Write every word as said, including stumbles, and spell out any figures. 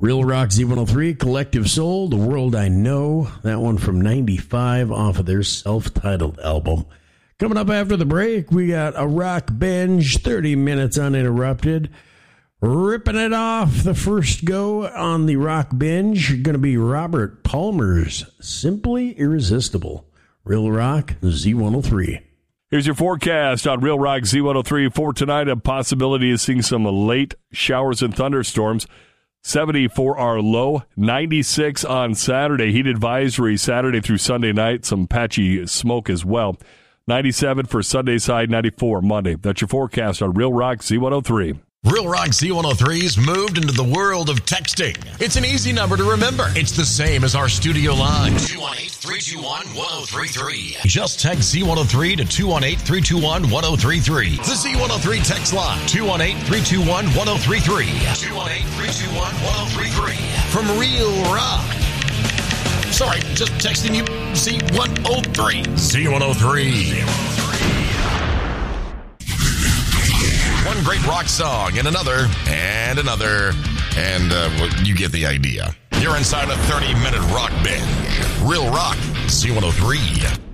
Real Rock Z one oh three, Collective Soul, The World I Know. That one from ninety-five off of their self-titled album. Coming up after the break, we got a rock binge, thirty minutes uninterrupted. Ripping it off, the first go on the rock binge, going to be Robert Palmer's Simply Irresistible. Real Rock Z one oh three. Here's your forecast on Real Rock Z one oh three for tonight. A possibility of seeing some late showers and thunderstorms. seventy for our low, ninety-six on Saturday. Heat advisory Saturday through Sunday night. Some patchy smoke as well. ninety-seven for Sunday's high, ninety-four Monday. That's your forecast on Real Rock Z one oh three. Real Rock Z one oh three's moved into the world of texting. It's an easy number to remember. It's the same as our studio line. two one eight, three two one, one oh three three. Just text Z one oh three to two one eight, three two one, one oh three three. The Z one oh three text line. two one eight, three two one, one oh three three. two one eight, three two one, one oh three three. From Real Rock. Sorry, just texting you Z one oh three. Z one oh three. One great rock song and another and another, and uh, well, you get the idea. You're inside a thirty-minute rock binge. Real Rock Z one oh three.